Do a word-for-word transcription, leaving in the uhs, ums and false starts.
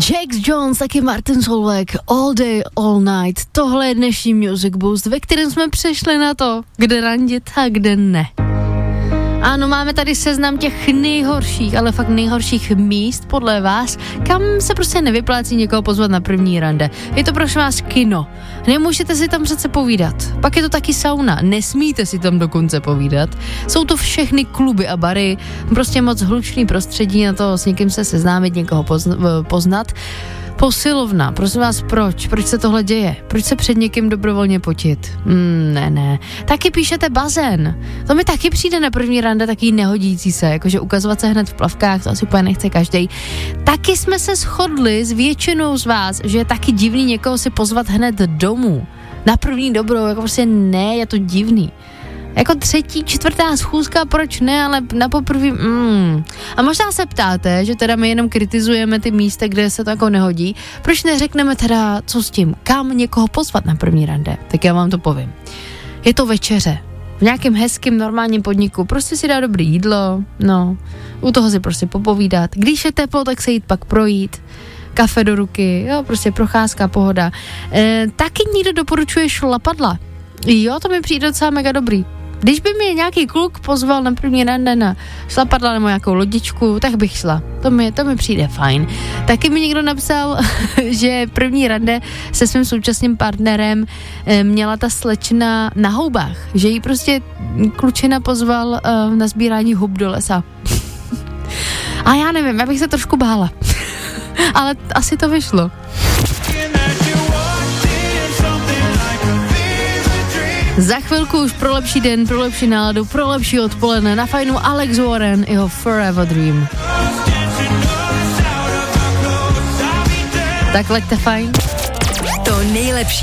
Jax Jones, taky Martin Solveig, All Day, All Night. Tohle je dnešní Music Boost, ve kterém jsme přešli na to, kde randit a kde ne. Ano, máme tady seznam těch nejhorších, ale fakt nejhorších míst podle vás, kam se prostě nevyplácí někoho pozvat na první rande. Je to prosím vás kino. Nemůžete si tam přece povídat. Pak je to taky sauna. Nesmíte si tam dokonce povídat. Jsou to všechny kluby a bary. Prostě moc hlučný prostředí na to s někým se seznámit, někoho poznat. Posilovna, prosím vás, proč? Proč se tohle děje? Proč se před někým dobrovolně potit? Mm, ne, ne. Taky píšete bazén. To mi taky přijde na první rande taky nehodící se, jakože ukazovat se hned v plavkách, to asi úplně nechce každej. Taky jsme se shodli s většinou z vás, že je taky divný někoho si pozvat hned domů. Na první dobrou, jako prostě ne, je to divný. Jako třetí, čtvrtá schůzka, proč ne, ale na poprvé, mm. A možná se ptáte, že teda my jenom kritizujeme ty místa, kde se to jako nehodí, proč neřekneme teda, co s tím, kam někoho pozvat na první rande, tak já vám to povím. Je to večeře, v nějakém hezkém normálním podniku, prostě si dá dobré jídlo, no, u toho si prostě popovídat, když je teplo, tak se jít pak projít, kafe do ruky, jo, prostě procházka, pohoda. E, taky někdo doporučuje šlapadla, jo, to mi přijde docela mega dobrý. Když by mě nějaký kluk pozval na první rande na šlapadla nebo nějakou lodičku, tak bych šla. To mi, to mi přijde fajn. Taky mi někdo napsal, že první rande se svým současným partnerem e, měla ta slečna na houbách. Že jí prostě klučina pozval e, na sbírání hub do lesa. A já nevím, já bych se trošku bála. Ale asi to vyšlo. Za chvilku už pro lepší den, pro lepší náladu, pro lepší odpoledne na fajnu Alex Warren, jeho Forever Dream. Tak leďte fajn. To nejlepší